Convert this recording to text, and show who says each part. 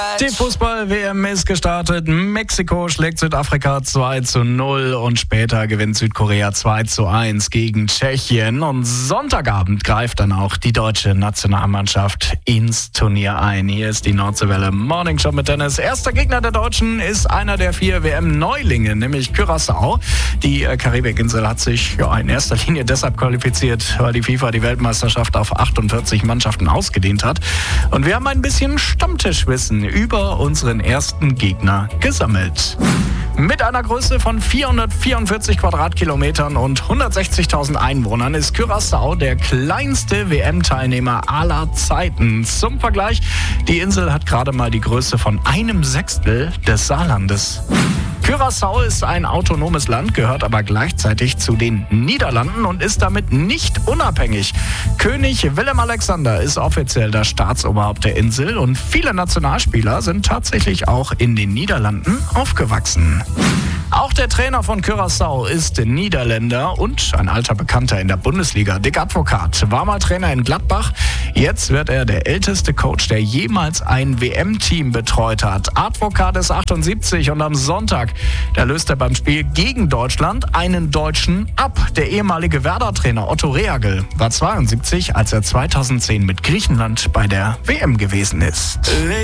Speaker 1: Die Fußball-WM ist gestartet. Mexiko schlägt Südafrika 2:0 und später gewinnt Südkorea 2:1 gegen Tschechien. Und Sonntagabend greift dann auch die deutsche Nationalmannschaft ins Turnier ein. Hier ist die Nordseewelle Morning Show mit Dennis. Erster Gegner der Deutschen ist einer der 4 WM-Neulinge, nämlich Curaçao. Die Karibikinsel hat sich in erster Linie deshalb qualifiziert, weil die FIFA die Weltmeisterschaft auf 48 Mannschaften ausgedehnt hat. Und wir haben ein bisschen Stammtischwissen über unseren ersten Gegner gesammelt. Mit einer Größe von 444 Quadratkilometern und 160.000 Einwohnern ist Curaçao der kleinste WM-Teilnehmer aller Zeiten. Zum Vergleich, die Insel hat gerade mal die Größe von 1/6 des Saarlandes. Curaçao ist ein autonomes Land, gehört aber gleichzeitig zu den Niederlanden und ist damit nicht unabhängig. König Willem-Alexander ist offiziell das Staatsoberhaupt der Insel und viele Nationalspieler sind tatsächlich auch in den Niederlanden aufgewachsen. Auch der Trainer von Curaçao ist Niederländer und ein alter Bekannter in der Bundesliga. Dick Advocaat war mal Trainer in Gladbach. Jetzt wird er der älteste Coach, der jemals ein WM-Team betreut hat. Advocaat ist 78 und am Sonntag, da löst er beim Spiel gegen Deutschland einen Deutschen ab. Der ehemalige Werder-Trainer Otto Rehagel war 72, als er 2010 mit Griechenland bei der WM gewesen ist.